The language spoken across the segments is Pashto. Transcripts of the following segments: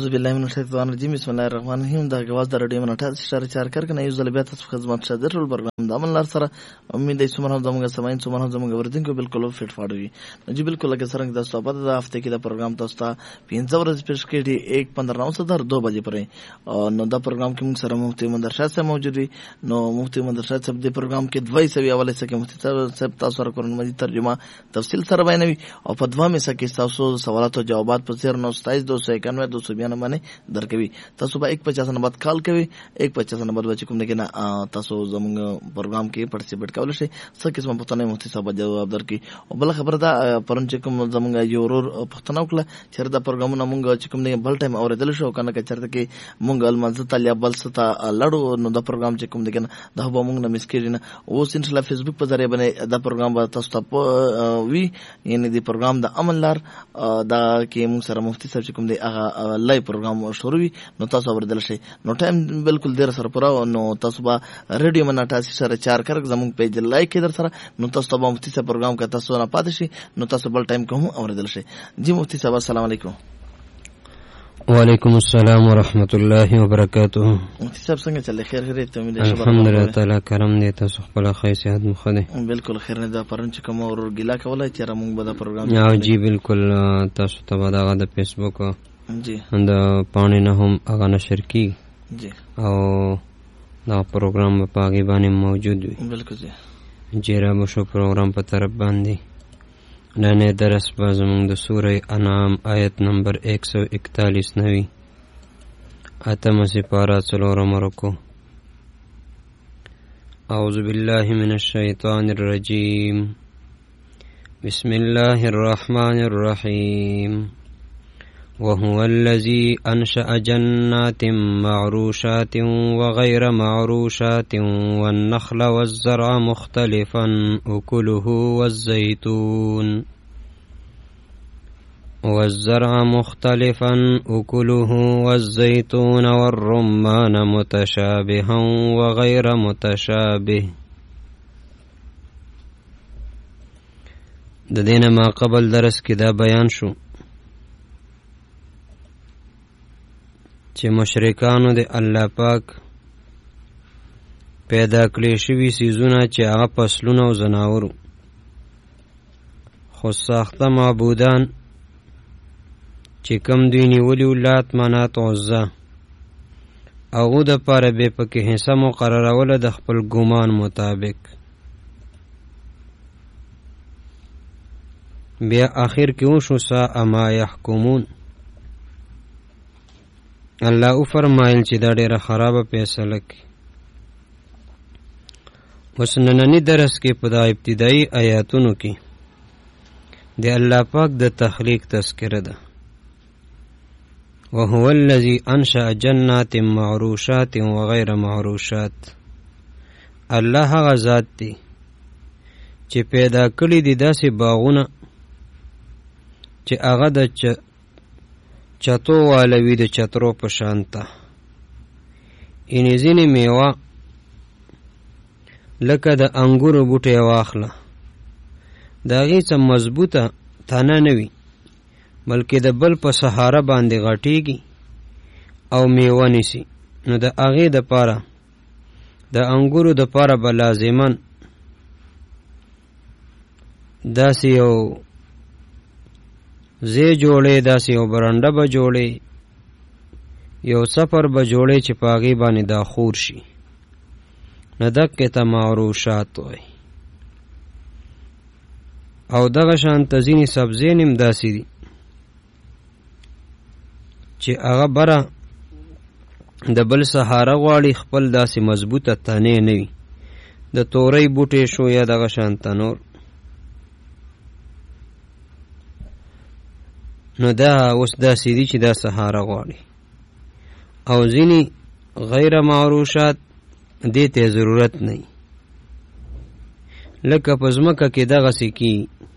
اعوذ بالله من الشیطان الرجیم بسم الله الرحمن الرحیم دا غواز د رادیو منټه اشاره چار کر کنه یو ځل بیا تاسو خدمت شاده ټول پروګرام د عمل لار سره امید د سمره زموږ سماین سمره زموږ وردینکو بالکل فټ فاډوي جی بالکل لکه څنګه د صحبت د هفته کې د پروګرام تاسو ته 15 ورځې پیش کړي 1:15 2 بجې پرې نو دا پروګرام کې موږ سره مفتي مندر شاه صاحب موجود وي نو مفتي مندر شاه صاحب د پروګرام کې دوی سوي حواله سره مفتي صاحب تاسو سره قرآن مجید ترجمه تفصیل سره بیانوي او په دوه مې سکه تاسو سوالات او جوابات په 097 291 292 باندې درکوي تاسو به 150 نمبر کال کوي 150 نمبر بچ کوم نه تاسو زموږ پروګرام کې پارټیسیپیټ کولای شئ څه قسمه پوښتنه مفتي صاحب جواب درکړي او بل خبره دا پرون چې کوم زموږ یو ورور پوښتنه وکړه چې دا پروګرامونه مونږ چې کوم نه بل ټایم اوریدل شو کنه چې چرته کې مونږ المنځ تعالی بل ستا لړو نو دا پروګرام چې کوم دغه دا به مونږ نه مسکیږي نه اوس ان شاء الله فیسبوک په ذریعہ باندې دا پروګرام به تاسو ته وی یعنی دی پروګرام د عمل لار دا کې مونږ سره مفتي صاحب چې کوم دی هغه لایو پروګرام شروع وي نو تاسو اوریدل شئ نو ټایم بالکل ډیر سره پوره نو تاسو به ریډیو مناټا سره چار کړئ زموږ پیج لایک کړئ در سره نو تاسو به مفتي صاحب پروګرام کا تاسو نه پاتې شي نو تاسو بل ټایم کوم اوریدل شئ جی مفتي صاحب السلام علیکم وعلیکم السلام ورحمۃ اللہ وبرکاتہ مفتي صاحب څنګه چلے خیر خیریت ته امید ده الحمدلله تعالی کرم دې تاسو خپل خیر صحت مخه ده بالکل خیر نه دا پرون چې کوم اور ګیلا کولای چې موږ به دا پروګرام یا جی بالکل تاسو ته دا د فیسبوک جی دا پانی نه هم هغه نشر کی جی او دا پروګرام په هغه باندې موجود وي بالکل جی جیرا مشو پروګرام په طرف باندې ننے درس بازمون د سورہ انعام آیت نمبر 141 نوی اتم سپارہ سلورم رکو اعوذ باللہ من الشیطان الرجیم بسم اللہ الرحمن الرحیم وهو الذي أنشأ جنات معروشات وغير معروشات والنخل والزرع مختلفا أكله والزيتون والرمان متشابها وغير متشابه د دینه ما قبل درس کې دا بیان شو چې مشرکانو د الله پاک پیدا کړی شوي څیزونه چې هغه فصلونه او ځناورو خو ساخته معبودان چې کم دوی نیولي وو لات منات عزا هغو دپاره به پکې حصه مقرروله د خپل ګمان مطابق بیا آخر کې وشو ساء ما یحکمون الله او فرمایل چې دا ډیره خرابه فیصله کوي اوس نننی درس کې په دا ابتدایي آیاتونو کې د الله پاک د تخلیق تذکره ده وهو الذي انشأ جنات معروشات وغير معروشات الله هغه ذات دی چې پیدا کړي دي داسې باغونه چې هغه د چتو والوی د چترو په شانته اینې ځینې میوه لکه د انګورو بوټی واخله د هغې څه مضبوطه تنه نه وي بلکې د بل په سهاره باندې غټېږي او میوه نیسي نو د هغې دپاره د انګورو دپاره به لازمن داسې یو زی جوړې داسې یو برنډه به جوړې یو سفر به جوړې چې په هغې باندې دا خور شي نه دقې ته معروشات وایي او دغه شانته ځینې سبزین هم داسې دي چې هغه بره د بل سهاره غواړي خپل داسې مضبوطه تنې نه وي د تورۍ بوټی شو یا دغه شانته نور نو دا اوس داسې دي چې دا سهاره غواړي او ځینې غیر معروشات دې ته ضرورت نه وي لکه په ځمکه کې دغسې کي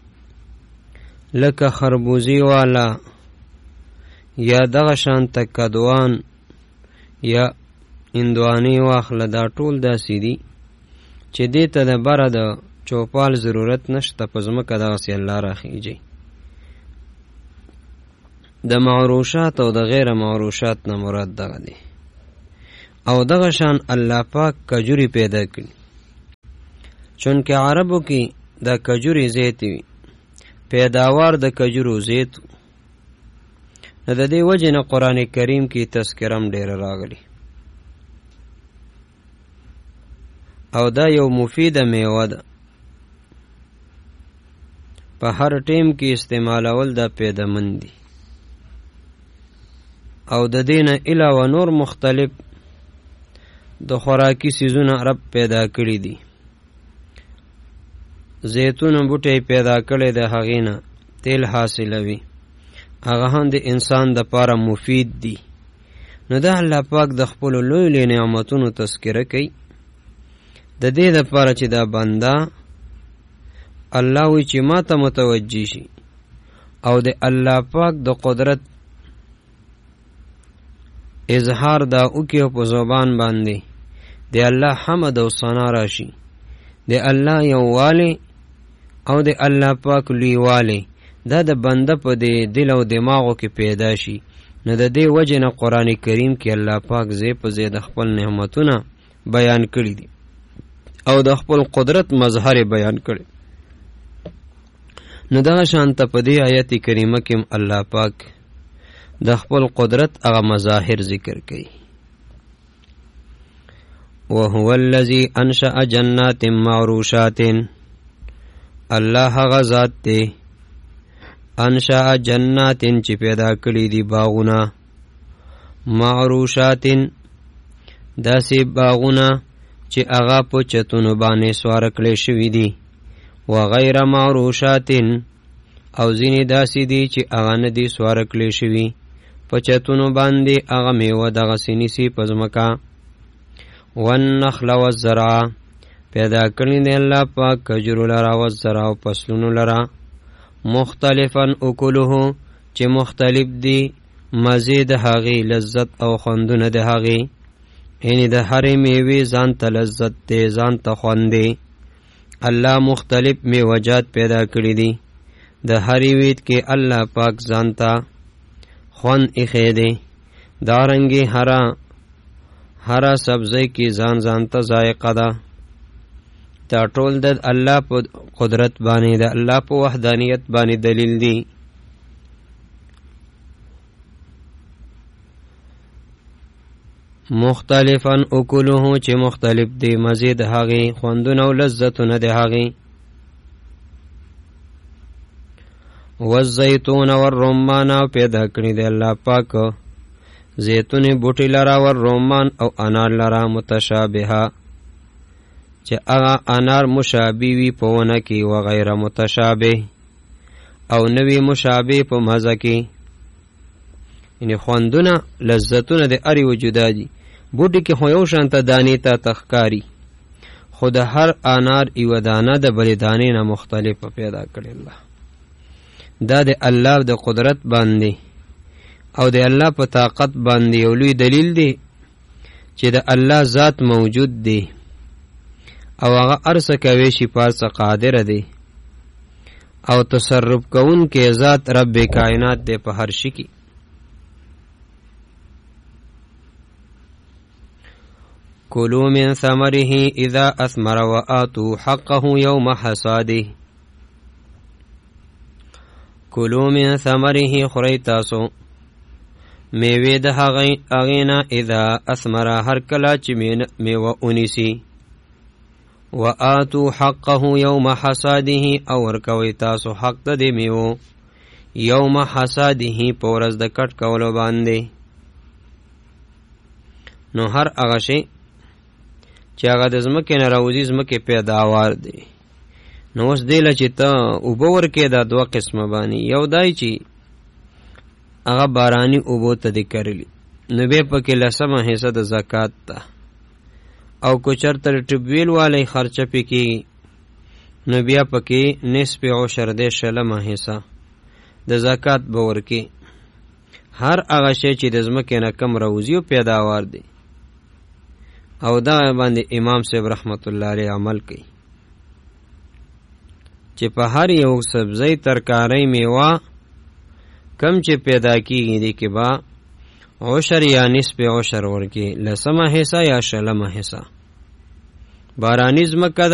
لکه خربوزي والا یا دغه شانته کدوان یا هندوانې واخله دا ټول داسې دي چې دې ته د بره د چوپال ضرورت نشته په ځمکه دغسې الله راخیږي د معروشات او د غیر معروشات نه مراد دغه دی. او دغه شان الله پاک کجوري پیدا کړي، چونکه عربو کې د کجوري زیت وي، پیداوار د کجورو زیت. نو د دې وجه نه قرآن کریم کې تذکرم ډېر راغلی. او دا یو مفیده میوه ده، په هر ټیم کې استعمالول دا پیدامند دي. او د دې نه علاوه نور مختلف د خوراکي څیزونه رب پیدا کړي دي. زیتون بوټی پیدا کړی د هغې نه تیل حاصلوي، هغه هم د انسان د پاره مفید دي. نو دا الله پاک د خپلو لوی لوی نعمتونو تذکره کوي، د دې دپاره چې دا بنده الله وی چې ما ته متوجه شي او د الله پاک د قدرت اظهار دا وکړي په زبان باندې د الله حمد او ثنا راشي، د الله یووالی او د الله پاک لویوالی دا د بنده په دل او دماغو کې پیدا شي. نو د دې وجه نه قرآن کریم کې الله پاک ځای په ځای د خپل نعمتونه بیان کړي دي او د خپل قدرت مظهر بیان کړي. نو دغه شانته په دې آیت کریمه کې الله پاک د خپل قدرت هغه مظاهر ذکر کوي. وهو الذي انشأ جنات معروشات، الله هغه ذات دی انشأ جنات چې پیدا کړي دي باغونه، معروشات داسې باغونه چې هغه په چتونو باندې سوار کړي شوي دي، وغیر معروشات او ځینې داسې دي چې هغه نه دي سوار کړي شوي، په چتونو باندې هغه میوه دغسې نیسي په ځمکه. والنخل والزرع پیدا کړي دی الله پاک کجورو لره، والزرع او فصلونو لره، مختلفا اکلوه چې مختلف دي مزې د هغې، لذت او خوندونه د هغې، یعنی د هرې میوې ځان ته لذت دی، ځان ته خوند دی. الله مختلف میوجات پیدا کړي دي، د هرې وید کې الله پاک ځان ته خوند ایښی دی. دارنګې هره سبزی کې ځان ځان ته ذایقه ده. دا ټول د الله په قدرت باندې، د الله په وحدانیت باندې دلیل دی. مختلفا اکلوه چې مختلف دی مزې د هغې، خوندونه او لذتونه د هغې. والزیتون والرمان او پیدا کړي دی الله پاک زیتون بوټي لره، والرمان او انار لره، متشابهه چې هغه انار مشابه وي په ونه کې، وغیره متشابه او نوی مشابه په مزه کې، یعنی خوندونه لذتونه د هرې وجودا دي. بوټي کې خو یو شانته دانې ته تخکاري، خو د هر انار یوه دانه د بلې دانې نه مختلفه پیدا کړې الله. دا د الله د قدرت باندې او د الله په طاقت باندې یو لوی دلیل دی چې د الله ذات موجود دی او هغه هر څه کوي شي، په هر څه قادر دی او تصرف کوونکی ذات رب کائنات دی په هر شي کې. کلوا من ثمره اذا اثمر وآتوا حقه یوم حصاده. کلوا من ثمره خورئ تاسو میوې د هغې نه، اذا اثمر هر کله چې میوه ونیسي، وآتوا حقه یوم حصاده او ورکوئ تاسو حق د دې میوو یوم حصاده په ورځ د کټ کولو باندې. نو هر هغه شی چې هغه د ځمکې نه راوځي ځمکې پیداوار دی. نو اوس دی له چې ته اوبه ورکې دا دوه قسمه باندې، یو دای چې هغه باراني اوبو ته دې کرلی، نو بیا پکې لسمه حصه د زکات ته، او که چېرته ټیوبویل والی خرچه پې کېږي نو بیا پکې نصف عشر دی، شلمه حصه د زکات به ورکې. هر هغه شی چې د ځمکې نه کم راوځي او پیداوار دی، او دغه باندې امام صاحب رحمت الله علیه عمل کوي چې په هر یو سبزی ترکاری میوه کم چې پیدا کیږي دی کې با عشر یا نصف عشر ورکی لسمه حصہ یا شلمه حصہ. بارانی ځمکه